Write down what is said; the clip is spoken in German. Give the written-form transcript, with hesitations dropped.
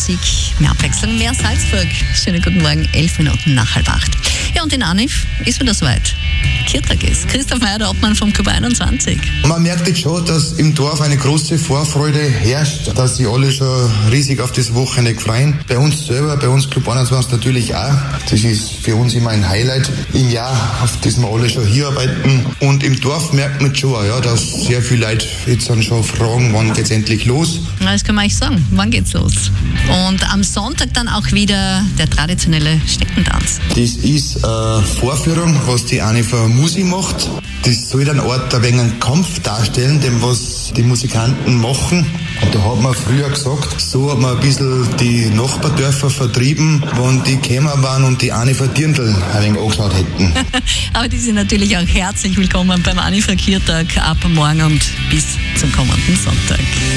Musik, mehr Abwechslung, mehr Salzburg. Schönen guten Morgen, 11 Minuten nach 7:30. Ja, und in Anif ist wieder soweit. Kirtag ist. Christoph Meyer, der Obmann vom Club 21. Man merkt jetzt schon, dass im Dorf eine große Vorfreude herrscht, dass sich alle schon riesig auf das Wochenende freuen. Bei uns selber, bei uns Club 21 natürlich auch. Das ist für uns immer ein Highlight im Jahr, auf das wir alle schon hier arbeiten. Und im Dorf merkt man schon, ja, dass sehr viele Leute jetzt dann schon fragen, wann geht's endlich los. Na, das kann man euch sagen. Wann geht's los? Und am Sonntag dann auch wieder der traditionelle Steckentanz. Das ist eine Vorführung, was die Anifer Musi macht. Das soll dann ein wenig einen Kampf darstellen, dem was die Musikanten machen. Und da hat man früher gesagt, so hat man ein bisschen die Nachbardörfer vertrieben, wenn die gekommen waren und die Anifer Dirndl ein wenig angeschaut hätten. Aber die sind natürlich auch herzlich willkommen beim Anifer Kirtag ab morgen und bis zum kommenden Sonntag.